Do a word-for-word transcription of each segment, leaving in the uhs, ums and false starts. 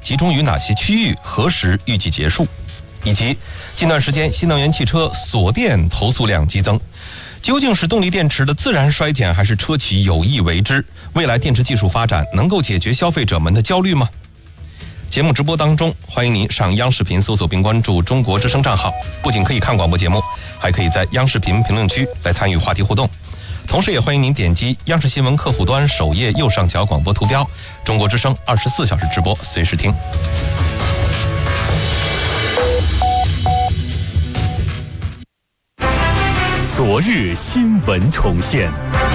集中于哪些区域，何时预计结束，以及近段时间新能源汽车锁电投诉量激增，究竟是动力电池的自然衰减，还是车企有意为之？未来电池技术发展能够解决消费者们的焦虑吗？节目直播当中，欢迎您上央视频搜索并关注中国之声账号，不仅可以看广播节目，还可以在央视频评论区来参与话题互动。同时也欢迎您点击央视新闻客户端首页右上角广播图标，中国之声二十四小时直播，随时听。 昨日新闻重现，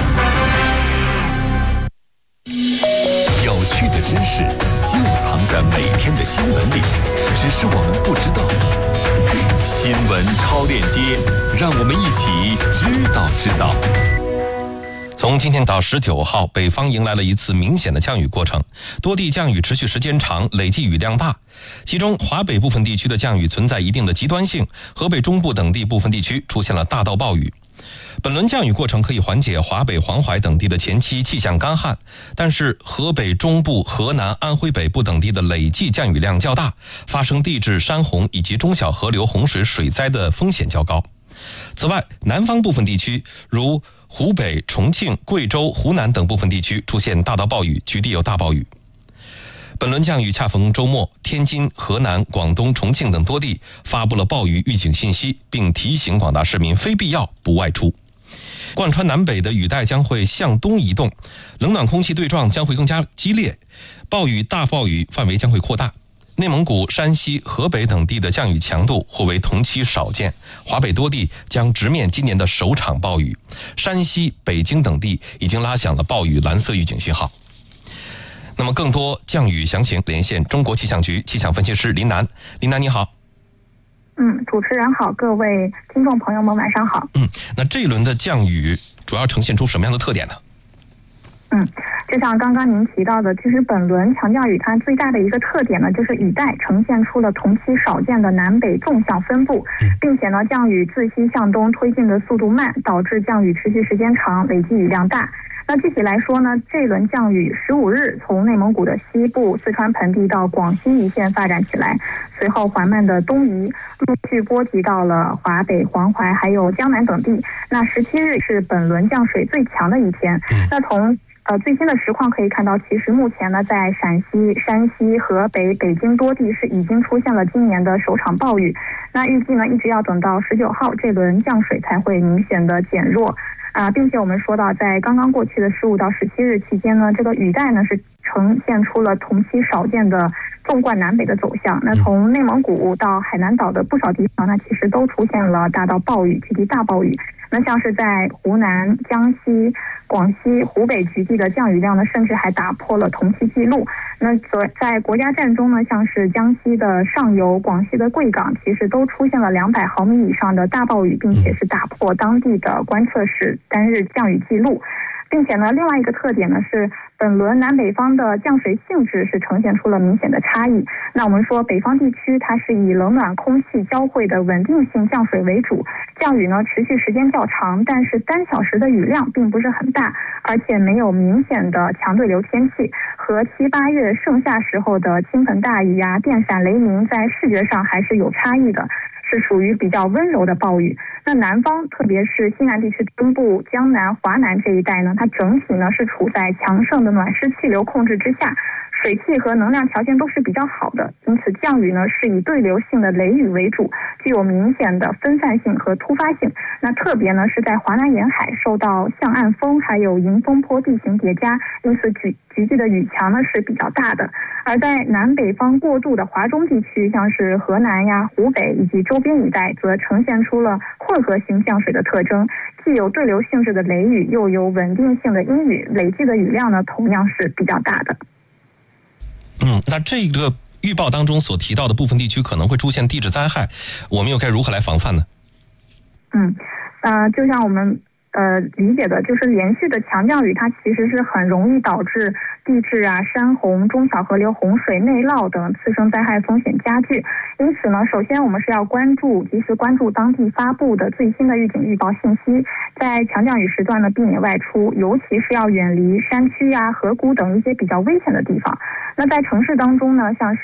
有趣的知识就藏在每天的新闻里，只是我们不知道。新闻超链接，让我们一起知道知道。 从今天到十九号，北方迎来了一次明显的降雨过程，多地降雨持续时间长，累计雨量大。其中华北部分地区的降雨存在一定的极端性，河北中部等地部分地区出现了大到暴雨。本轮降雨过程可以缓解华北、黄淮等地的前期气象干旱，但是河北中部、河南、安徽北部等地的累计降雨量较大，发生地质、山洪以及中小河流洪水水灾的风险较高。此外，南方部分地区如湖北、重庆、贵州、湖南等部分地区出现大到暴雨，局地有大暴雨。本轮降雨恰逢周末，天津、河南、广东、重庆等多地发布了暴雨预警信息，并提醒广大市民非必要不外出。贯穿南北的雨带将会向东移动，冷暖空气对撞将会更加激烈，暴雨、大暴雨范围将会扩大。内蒙古、山西、河北等地的降雨强度或为同期少见，华北多地将直面今年的首场暴雨，山西、北京等地已经拉响了暴雨蓝色预警信号。那么更多降雨详情，连线中国气象局气象分析师林楠。林楠你好。 嗯，主持人好，各位听众朋友们晚上好。 嗯，那这一轮的降雨主要呈现出什么样的特点呢？ 嗯，就像刚刚您提到的，其实本轮强降雨它最大的一个特点呢，就是雨带呈现出了同期少见的南北纵向分布，并且呢，降雨自西向东推进的速度慢，导致降雨持续时间长，累计雨量大。那具体来说呢，这一轮降雨十五日从内蒙古的西部、四川盆地到广西一线发展起来，随后缓慢的东移，陆续波及到了华北、黄淮还有江南等地。那十七日是本轮降水最强的一天。那从呃，最新的实况可以看到，其实目前呢，在陕西、山西、河北、北京多地是已经出现了今年的首场暴雨。那预计呢，一直要等到十九号这轮降水才会明显的减弱啊、呃，并且我们说到，在刚刚过去的十五到十七日期间呢，这个雨带呢是呈现出了同期少见的纵贯南北的走向。那从内蒙古到海南岛的不少地方，那其实都出现了大到暴雨、局地大暴雨。那像是在湖南、江西、广西、湖北局地的降雨量呢，甚至还打破了同期记录。那在国家站中呢，像是江西的上游、广西的贵港，其实都出现了两百毫米以上的大暴雨，并且是打破当地的观测史单日降雨记录。并且呢，另外一个特点呢是，本轮南北方的降水性质是呈现出了明显的差异。那我们说，北方地区它是以冷暖空气交汇的稳定性降水为主，降雨呢持续时间较长，但是单小时的雨量并不是很大，而且没有明显的强对流天气，和七八月盛夏时候的倾盆大雨呀、电闪雷鸣在视觉上还是有差异的，是属于比较温柔的暴雨。那南方，特别是西南地区东部、江南、华南这一带呢，它整体呢是处在强盛的暖湿气流控制之下，水汽和能量条件都是比较好的，因此降雨呢是以对流性的雷雨为主，具有明显的分散性和突发性。那特别呢是在华南沿海受到向岸风还有迎风坡地形叠加，因此局局地的雨强呢是比较大的。而在南北方过渡的华中地区，像是河南呀、湖北以及周边一带，则呈现出了混合型降水的特征，既有对流性质的雷雨，又有稳定性的阴雨，累计的雨量呢同样是比较大的。 嗯，那这个预报当中所提到的部分地区可能会出现地质灾害，我们又该如何来防范呢？ 嗯，呃，就像我们呃理解的，就是连续的强降雨，它其实是很容易导致地质啊、山洪、中小河流洪水、内涝等次生灾害风险加剧。因此呢，首先我们是要关注及时关注当地发布的最新的预警预报信息，在强降雨时段呢避免外出，尤其是要远离山区啊、河谷等一些比较危险的地方。那在城市当中呢，像是